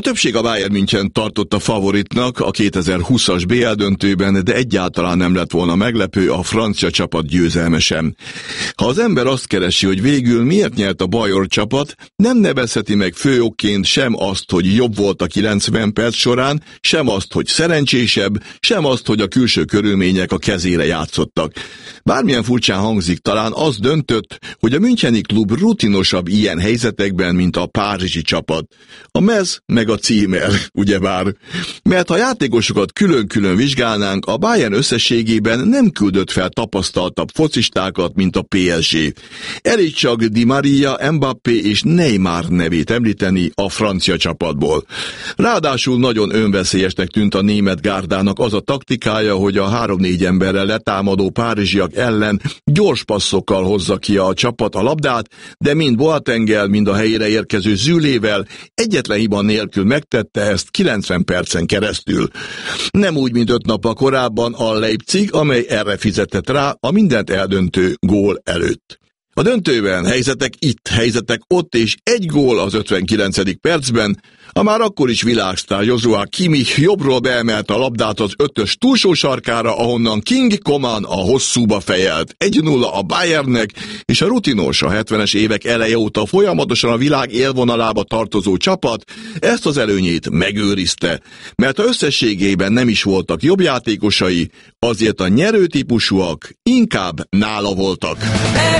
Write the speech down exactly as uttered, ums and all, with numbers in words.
többség a Bayern München tartotta favoritnak a kétezer-húszas bé el döntőben, de egyáltalán nem lett volna meglepő a francia csapat győzelme sem. Ha az ember azt keresi, hogy végül miért nyert a bajor csapat, nem nevezheti meg főokként sem azt, hogy jobb volt a kilencven perc során, sem azt, hogy szerencsésebb, sem azt, hogy a külső körülmények a kezére játszottak. Bármilyen furcsán hangzik, talán az döntött, hogy a müncheni klub rutinosabb ilyen helyzetekben, mint a párizsi csapat. A mez meg a címer, ugyebár. Mert ha játékosokat külön-külön vizsgálnánk, a Bayern összességében nem küldött fel tapasztaltabb focistákat, mint a pé es gé. Elég csak Di Maria, Mbappé és Neymar nevét említeni a francia csapatból. Ráadásul nagyon önveszélyesnek tűnt a német gárdának az a taktikája, hogy a három-négy emberrel letámadó párizsiak ellen gyors passzokkal hozza ki a csapat a labdát, de mind Boatenggel, mind a helyére érkező Zülével egyetlen hiba nélkül megtette ezt kilencven percen keresztül. Nem úgy, mint öt nappal korábban a Leipzig, amely erre fizetett rá a mindent eldöntő gól előtt. A döntőben helyzetek itt, helyzetek ott, és egy gól az ötvenkilencedik percben, a már akkor is világsztár Joshua Kimmich jobbról beemelte a labdát az ötös túlsó sarkára, ahonnan King Coman a hosszúba fejelt. egy nulla a Bayernnek, és a rutinos, a hetvenes évek eleje óta folyamatosan a világ élvonalába tartozó csapat ezt az előnyét megőrizte, mert ha összességében nem is voltak jobb játékosai, azért a nyerő típusúak inkább nála voltak.